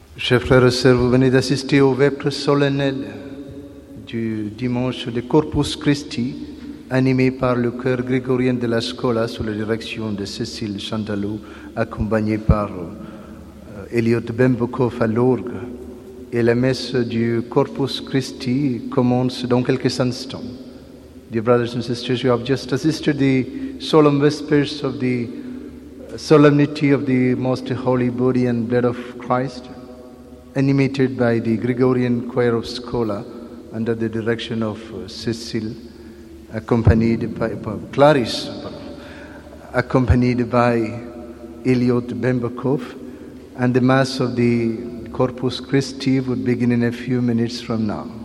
Chers frères et sœurs, vous venez d'assister au vêpres solennel du dimanche de Corpus Christi, animé par le chœur grégorien de la Scola sous la direction de Cécile Chantalou, accompagné par Elliot Bembokov à l'orgue. Et la messe du Corpus Christi commence dans quelques instants. Dear brothers and sisters, you have just assisted the solemn vespers of the solemnity of the most holy body and blood of Christ, animated by the Gregorian choir of Scola under the direction of Cecile, accompanied by Clarice, accompanied by Elliot Bembokov, and the Mass of the Corpus Christi would begin in a few minutes from now.